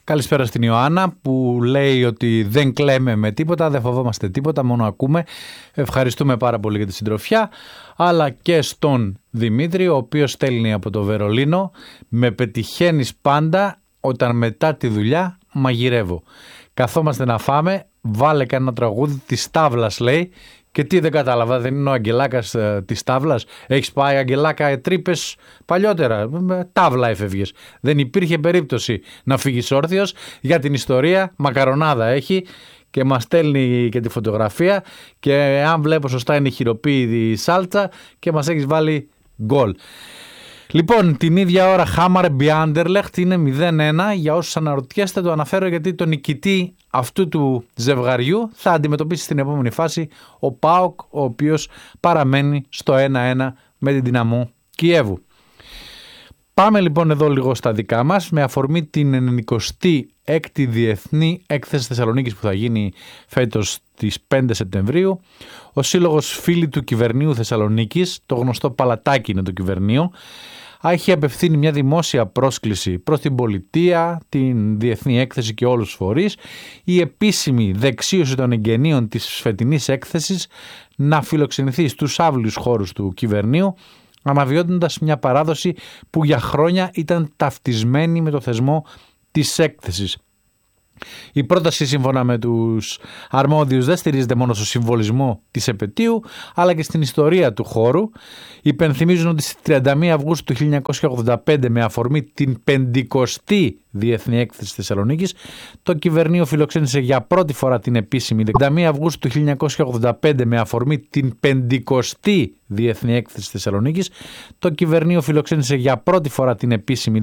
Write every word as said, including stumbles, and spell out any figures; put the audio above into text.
Καλησπέρα στην Ιωάννα που λέει ότι δεν κλαίμε με τίποτα, δεν φοβόμαστε τίποτα, μόνο ακούμε. Ευχαριστούμε πάρα πολύ για τη συντροφιά. Αλλά και στον Δημήτρη, ο οποίος στέλνει από το Βερολίνο: με πετυχαίνεις πάντα όταν μετά τη δουλειά μαγειρεύω. Καθόμαστε να φάμε, βάλε κανένα τραγούδι της Τάβλας, λέει. Και τι, δεν κατάλαβα, δεν είναι ο Αγγελάκας ε, της Τάβλας? Έχεις πάει, Αγγελάκα, τρύπες παλιότερα? Τάβλα έφευγες. Δεν υπήρχε περίπτωση να φύγεις όρθιος. Για την ιστορία, μακαρονάδα έχει και μας στέλνει και τη φωτογραφία. Και αν βλέπω σωστά, είναι χειροποίητη σάλτσα και μας έχεις βάλει γκολ. Λοιπόν, την ίδια ώρα Χάμαρ μπι Άντερλεχτ είναι μηδέν ένα. Για όσους αναρωτιέστε, το αναφέρω γιατί το νικητή αυτού του ζευγαριού θα αντιμετωπίσει στην επόμενη φάση ο ΠΑΟΚ, ο οποίος παραμένει στο ένα ένα με την Δυναμό Κιέβου. Πάμε λοιπόν εδώ λίγο στα δικά μας, με αφορμή την ενενηκοστή έκτη Διεθνή Έκθεση Θεσσαλονίκης που θα γίνει φέτος στις πέντε Σεπτεμβρίου. Ο Σύλλογος Φίλοι του Κυβερνείου Θεσσαλονίκης, το γνωστό Παλατάκι είναι το Κυβερνείο, έχει απευθύνει μια δημόσια πρόσκληση προς την πολιτεία, την Διεθνή Έκθεση και όλους τους φορείς, η επίσημη δεξίωση των εγγενείων της φετινής έκθεσης να φιλοξενηθεί στους άβλους χώρους του Κυβερνείου, αναβιώνοντας μια παράδοση που για χρόνια ήταν ταυτισμένη με το θεσμό της έκθεσης. Η πρόταση, σύμφωνα με τους αρμόδιους, δεν στηρίζεται μόνο στο συμβολισμό της επετείου, αλλά και στην ιστορία του χώρου. Υπενθυμίζουν ότι στις τριάντα μία Αυγούστου του χίλια εννιακόσια ογδόντα πέντε, με αφορμή την πενηκοστή Διεθνή Έκθεση Θεσσαλονίκης, το Κυβερνείο φιλοξένησε για πρώτη φορά την επίσημη τριάντα μία Αυγούστου του χίλια εννιακόσια ογδόντα πέντε, με αφορμή την πενηκοστή Διεθνή Έκθεση Θεσσαλονίκης, το Κυβερνείο φιλοξένησε για πρώτη φορά την επίσημη